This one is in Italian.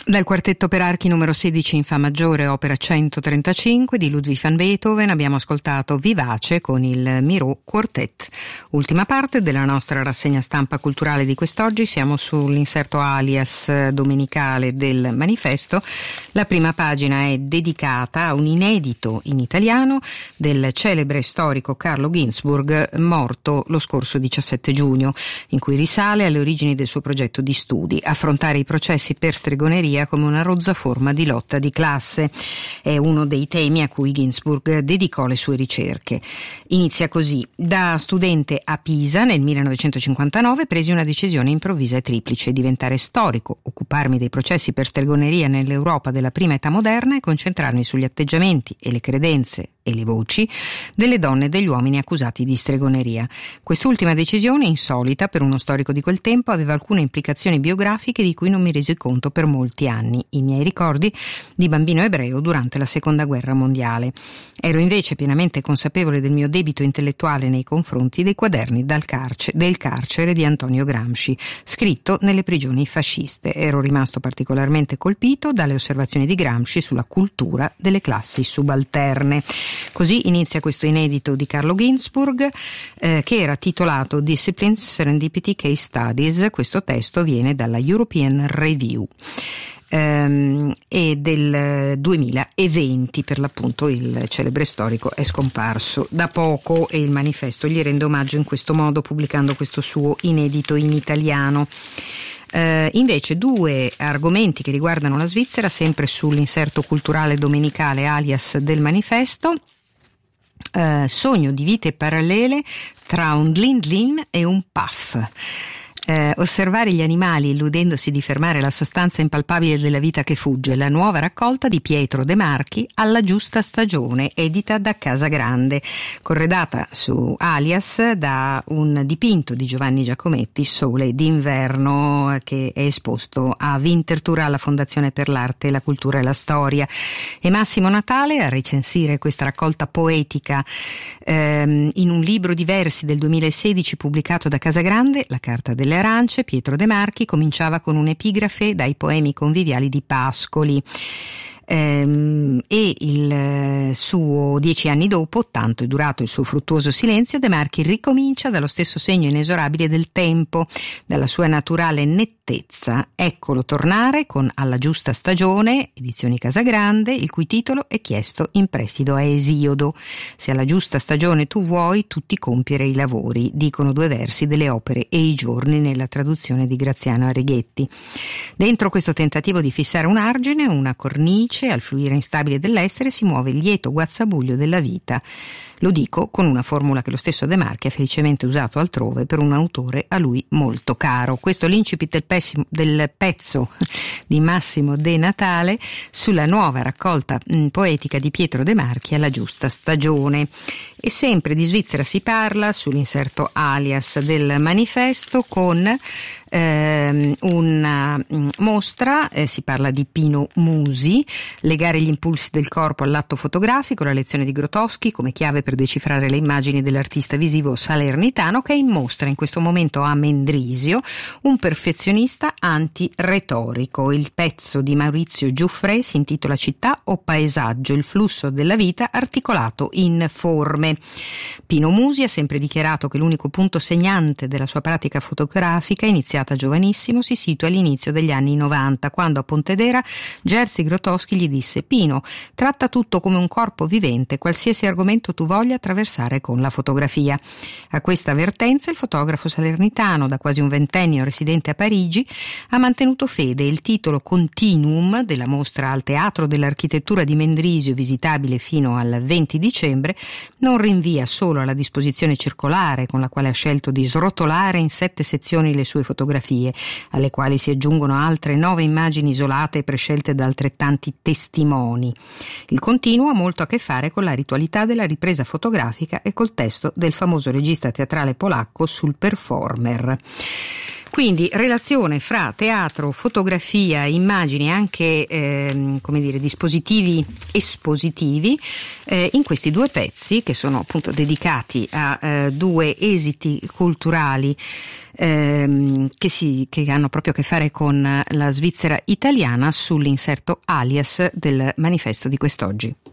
Dal quartetto per archi numero 16 in fa maggiore, opera 135 di Ludwig van Beethoven, abbiamo ascoltato Vivace con il Miro Quartet. Ultima parte della nostra rassegna stampa culturale di quest'oggi, siamo sull'inserto alias domenicale del manifesto. La prima pagina è dedicata a un inedito in italiano del celebre storico Carlo Ginzburg, morto lo scorso 17 giugno, in cui risale alle origini del suo progetto di studi, affrontare i processi per stregoneria come una rozza forma di lotta di classe. È uno dei temi a cui Ginzburg dedicò le sue ricerche. Inizia così: da studente a Pisa nel 1959 presi una decisione improvvisa e triplice: diventare storico, occuparmi dei processi per stregoneria nell'Europa della prima età moderna e concentrarmi sugli atteggiamenti e le credenze e le voci delle donne e degli uomini accusati di stregoneria. Quest'ultima decisione, insolita per uno storico di quel tempo, aveva alcune implicazioni biografiche di cui non mi resi conto per molti anni, i miei ricordi di bambino ebreo durante la Seconda Guerra Mondiale. Ero invece pienamente consapevole del mio debito intellettuale nei confronti dei quaderni del carcere di Antonio Gramsci, scritto nelle prigioni fasciste. Ero rimasto particolarmente colpito dalle osservazioni di Gramsci sulla cultura delle classi subalterne. Così inizia questo inedito di Carlo Ginzburg, che era titolato Disciplines Serendipity Case Studies. Questo testo viene dalla European Review. E del 2020, per l'appunto. Il celebre storico è scomparso da poco e il manifesto gli rende omaggio in questo modo, pubblicando questo suo inedito in italiano. Invece due argomenti che riguardano la Svizzera, sempre sull'inserto culturale domenicale alias del manifesto. Sogno di vite parallele tra un dlin e un puff. Osservare gli animali illudendosi di fermare la sostanza impalpabile della vita che fugge, la nuova raccolta di Pietro De Marchi, Alla giusta stagione, edita da Casa Grande, corredata su Alias da un dipinto di Giovanni Giacometti, Sole d'inverno, che è esposto a Winterthur alla Fondazione per l'Arte, la Cultura e la Storia. E Massimo Natale a recensire questa raccolta poetica in un libro di versi del 2016 pubblicato da Casa Grande, La Carta delle Arance. Pietro De Marchi cominciava con un'epigrafe dai poemi conviviali di Pascoli. E il suo 10 anni dopo, tanto è durato il suo fruttuoso silenzio, De Marchi ricomincia dallo stesso segno inesorabile del tempo, dalla sua naturale nettezza. Eccolo tornare con Alla giusta stagione, edizioni Casagrande, il cui titolo è chiesto in prestito a Esiodo. Se alla giusta stagione tu vuoi tutti compiere i lavori, dicono due versi delle Opere e i giorni nella traduzione di Graziano Arrighetti. Dentro questo tentativo di fissare un argine, una cornice al fluire instabile dell'essere, si muove il lieto guazzabuglio della vita. Lo dico con una formula che lo stesso De Marchi ha felicemente usato altrove per un autore a lui molto caro. Questo è l'incipit del pezzo di Massimo De Natale sulla nuova raccolta poetica di Pietro De Marchi, Alla giusta stagione. E sempre di Svizzera si parla sull'inserto alias del manifesto con una mostra, si parla di Pino Musi, legare gli impulsi del corpo all'atto fotografico, la lezione di Grotowski come chiave per decifrare le immagini dell'artista visivo salernitano, che è in mostra in questo momento a Mendrisio, un perfezionista antiretorico. Il pezzo di Maurizio Giuffre si intitola Città o paesaggio, il flusso della vita articolato in forme. Pino Musi ha sempre dichiarato che l'unico punto segnante della sua pratica fotografica, iniziata giovanissimo, si situa all'inizio degli anni 90, quando a Pontedera Jerzy Grotowski gli disse: Pino, tratta tutto come un corpo vivente, qualsiasi argomento tu voglia attraversare con la fotografia. A questa avvertenza il fotografo salernitano, da quasi un ventennio residente a Parigi, ha mantenuto fede. Il titolo Continuum della mostra al Teatro dell'Architettura di Mendrisio, visitabile fino al 20 dicembre, non rinvia solo alla disposizione circolare con la quale ha scelto di srotolare in 7 sezioni le sue fotografie, alle quali si aggiungono altre 9 immagini isolate prescelte da altrettanti testimoni. Il continuo ha molto a che fare con la ritualità della ripresa fotografica e col testo del famoso regista teatrale polacco sul performer. Quindi relazione fra teatro, fotografia, immagini e anche dispositivi espositivi in questi due pezzi che sono appunto dedicati a due esiti culturali che hanno proprio a che fare con la Svizzera italiana, sull'inserto alias del manifesto di quest'oggi.